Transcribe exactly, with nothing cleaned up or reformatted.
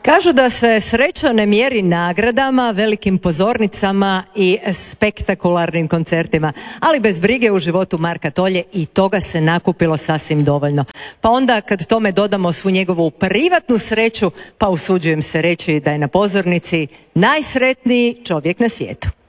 Kažu da se sreća ne mjeri nagradama, velikim pozornicama i spektakularnim koncertima, ali bez brige u životu Marka Tolje i toga se nakupilo sasvim dovoljno. Pa onda kad tome dodamo svu njegovu privatnu sreću, pa usuđujem se reći da je na pozornici najsretniji čovjek na svijetu.